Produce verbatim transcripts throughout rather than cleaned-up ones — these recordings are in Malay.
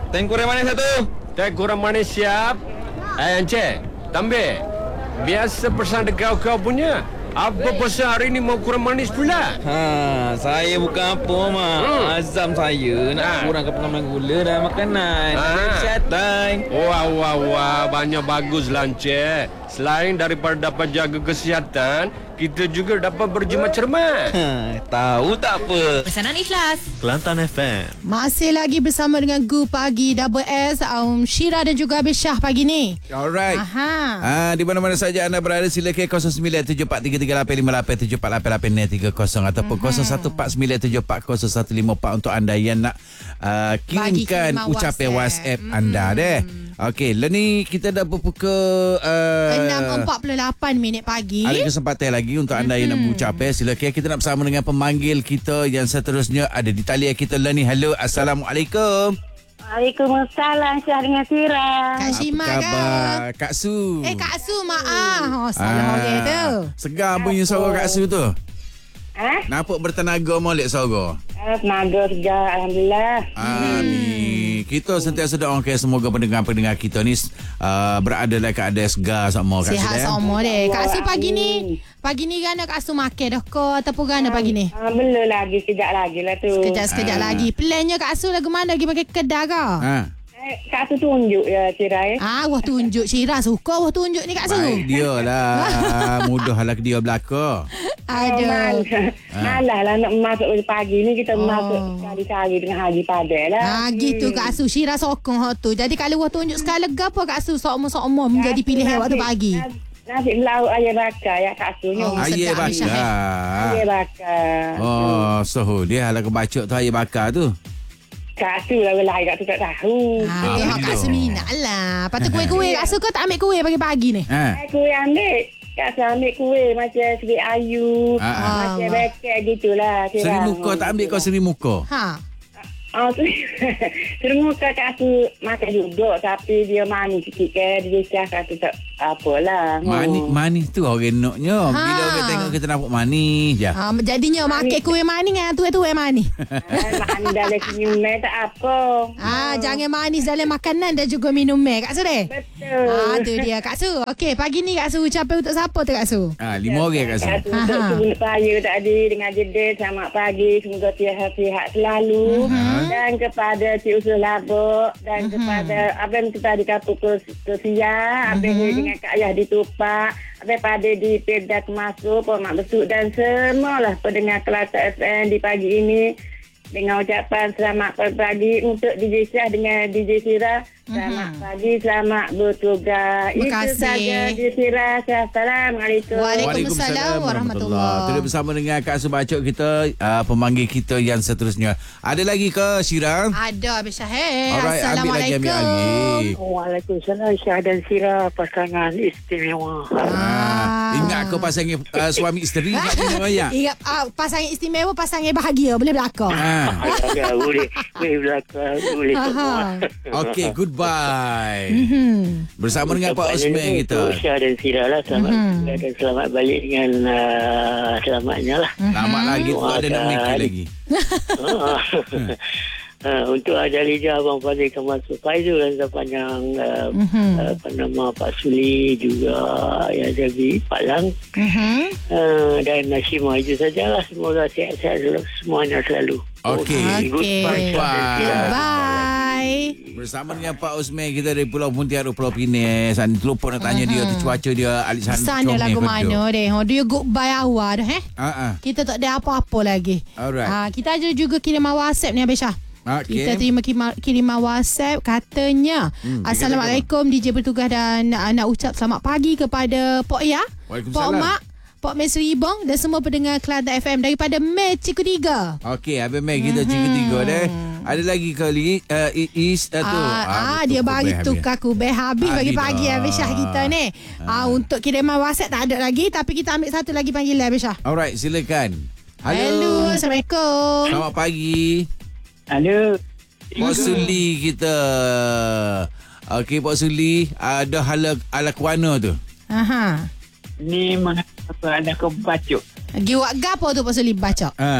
Teh kurang manis satu. Teh kurang manis siap. Eh, Encik, Tambe. Biasa pesan dekat kau punya. Apa pesan hari ni mau kurang manis pula? Ha, saya bukan apa mak. Hmm. Azam saya nak Ha. kurangkan pengalaman gula dalam makanan. Ha. Kesihatan. Wah, wah, wah. Banyak bagus lah, Encik. Selain daripada dapat jaga kesihatan, kita juga dapat berjimat cermat. Ha, tahu tak apa. Pesanan ikhlas. Kelantan F M. Masih lagi bersama dengan Gu Pagi Double S, um, Syira dan juga Habis Syah pagi ni. Alright. Aha. Ah, di mana-mana saja anda berada, silakan kosong sembilan tujuh empat tiga tiga lapan lima lapan tujuh empat lapan lapan tiga kosong ataupun kosong satu empat sembilan tujuh empat kosong satu lima empat untuk anda yang nak uh, kirimkan kirim ucapan WhatsApp, WhatsApp. WhatsApp anda deh. Okey, lah ni kita dah berbuka uh, enam empat puluh lapan minit pagi. ada kesempatan lagi untuk anda yang nak berucap. Silakan, kita nak bersama dengan pemanggil kita yang seterusnya ada di talian kita lah ni. Halo, Assalamualaikum. Waalaikumsalam, Syah dengan Syira. Kak Syima Apa ke? khabar Kak Su? Eh, Kak Su, maaf. Oh, salah orang tu. Segar bunyi suara Kak Su tu. Ha? Nampak bertenaga molek suara. Ah, tenaga segar, Alhamdulillah. Amin. Kita sentiasa doakan semoga pendengar-pendengar kita ni uh, berada dalam keadaan segar sama Kak Su. Sihat eh? semua deh. Kak Su pagi Amin. ni, pagi ni kan Kak Su makan dah ke ataupun kan pagi ni? Ah, belum lagi, sekejap lagi lah tu. Sekejap-sekejap Ah. lagi. Plannya Kak Su lagu mana lagi pakai kedai ke? Ha. Eh, Kak tu tunjuk ya, Syira. Eh. Ah, wah tunjuk Syira suka wah tunjuk ni Kak Su. Baik dia lah. Mudahlah dia belaka. Aduh. Malah, malah lah nak masuk pagi ni, kita Oh. masuk cari-cari dengan Haji Padel lah. Ah gitu Kak Su, Syira sokong hak tu. Jadi kalau wah tunjuk sekali lega apa Kak Su sokmo-sokmo menjadi pilihan waktu pagi. Nasi lauk ayam bakar ya Kak Su. Oh, Ayah sedap, Syah, bakar. Ayam bakar. Oh, so dia lah kebacuk tu ayah bakar tu. Kak Su lah lain Kak Su tak tahu. Ah, tu Ah, hak Kak betul. Su minat lah. Lepas tu kuih-kuih Kak Su kau tak ambil kuih pagi-pagi ni? Ha. Eh, kuih ambil. Kak Su ambil kuih macam seri ayu. Ah, ah. Macam Ah. beket gitulah. Seri muka tak ambil kau seri muka. Ha. Oh, tu. Semua Kak Su makan juga tapi dia manis sikit ke. Dia cakap tu tak apalah. Manis, manis tu orang naknya. Ha. Bila orang tengok kita nampak manis je. Ha, jadinya makan kuih manis dengan tu-tu yang manis. Eh, manis dalam senyum tak apa. Ah, jangan manis dalam makanan dan juga minum meh Kak Su deh. Betul. Ah, tu dia Kak Su. Okey, pagi ni Kak Su ucapan untuk siapa tu Kak Su? Ha, lima orang Kak Su. Kak Su untuk Aha. sebut saya tadi dengan jeda. Selamat pagi. Semoga sihat-sihat selalu. Dan kepada Cik Usul Labuk. Dan kepada Abang kita di Kapuk ke, ke Sia. Abang dengan Kak Ayah di Tupak. Abang pada di Perda Kemasuk. Puan Mak Besuk. Dan semualah pendengar Kelantan F M di pagi ini. Dengan ucapan selamat pagi untuk D J Syah dengan D J Syira. Selamat pagi, selamat bertugas. Terima Itu kasih. saja D J Syira. Assalamualaikum. Waalaikumsalam warahmatullahi. Kita bersama dengan Kak Su Bacok kita, uh, pemanggil kita yang seterusnya. Ada lagi ke Syira? Ada Habis Syah. Eh. Alright, ambil lagi, ambil lagi. Waalaikumsalam, Syah dan Syira, pasangan istimewa. Ah. Ingat kau pasangan uh, suami isteri kat mana ya? Ingat ah, pasangan istimewa, pasangan bahagia boleh belakang. Ha. Ada, boleh, boleh belakang, boleh semua. Okey, goodbye. Hmm. Bersama dengan Pak Osman kita. Syah dan Syira lah, selamat Mhm. dan selamat balik dengan uh, selamatnya lah. Lama lagi tu ada nak mikir lagi. Uh, untuk Ajalija Abang Fadil Kemasuk Faizul dan sepanjang uh, Mhm. uh, apa nama Pak Suli juga yang jadi Pak Lang Mhm. uh, dan Nashima, itu sajalah. Semoga sihat-sihat selalu, semuanya selalu. Okey. Okey. Goodbye. Bye. Bersama dengan Pak Osman kita dari Pulau Muntiara, Pulau Pinang. Sana terlupa nak tanya dia tu cuaca dia alik sana. Sana lagu mana deh. Oh, dia goodbye awal dah eh. Ha ah. Kita tak ada apa-apa lagi. Alright. Ah, kita ada juga kiriman WhatsApp ni Habis Syah. Okey. Kita terima kiriman, kiriman WhatsApp katanya Hmm, Assalamualaikum D J bertugas dan uh, nak ucap selamat pagi kepada Pok Ya, Pok Waalaikumsalam. Mak, Pok Mesri Ibong dan semua pendengar Kelantan F M daripada Mei Ciku tiga. Okey, Abang Mai kita mm-hmm. ketiga deh. Ada lagi kali uh, Is uh, tu. Ah, ah dia bagi tukar kubeh habis Habis pagi-pagi dah. Habis Syah kita ni. Ah, untuk kiriman WhatsApp tak ada lagi tapi kita ambil satu lagi panggilan Habis Syah. Alright, silakan. Hello, Halo. Assalamualaikum. Selamat pagi. Halo. Pak Suli kita. Okey, Pak Suli, ada hala ala kuana tu. Aha. Ni mengapa ada kau bacuk? Gi wak gapo tu Pak Suli baca? Ha.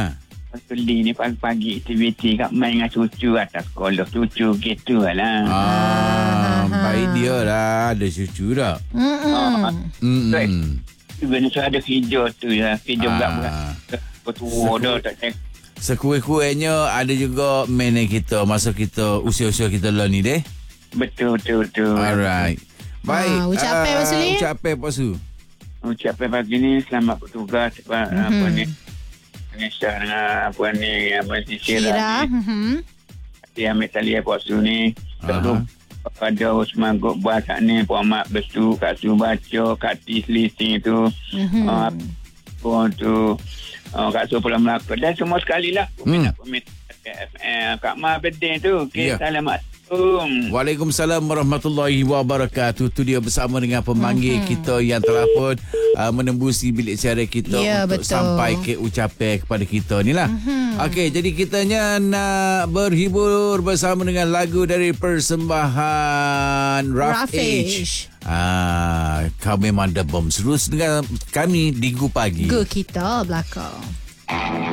Suli ni pagi-pagi aktiviti kat main dengan cucu atas sekolah cucu gitu lah. Ah, baik dia lah. Ada cucu dah. Ah, Mm-mm. Sebenarnya saya ada kerja tu ya. Kerja Ah. berat-berat. Bertua dah tak cek. Sekurang-kurangnya ada juga mana kita masa kita usia-usia kita lah ni deh. Betul, betul, betul. Alright. Baik. Ah, ucap apa, Pak Suli? Ucap apa Pak Su? Ucapan pagi ni selamat bertugas apa, mm-hmm. apa ni Malaysia dengan apa ni apa ni Syira. Syira ni Mhm. dia ambil tali apa su ni terus pada Usman Gok buat kat ni Puan Mak Besu kat Su baca kat Tis listing tu Mhm. uh, pun tu uh, kat Su Pulau Melaka dan semua sekali lah Hmm. peminat peminat F M Kak Ma Bedin tu okay, Ya. selamat Waalaikumsalam warahmatullahi wabarakatuh. Tu dia bersama dengan pemanggil mm-hmm. kita yang telah pun uh, menembusi bilik siaran kita Ya, untuk betul. sampai ke ucapan kepada kita ni lah. Mm-hmm. Okey, jadi kitanya nak berhibur bersama dengan lagu dari persembahan Rough Rough Age. Age. Ah, kau memang ada bom terus dengan kami di Gu Pagi. Go kita belakang.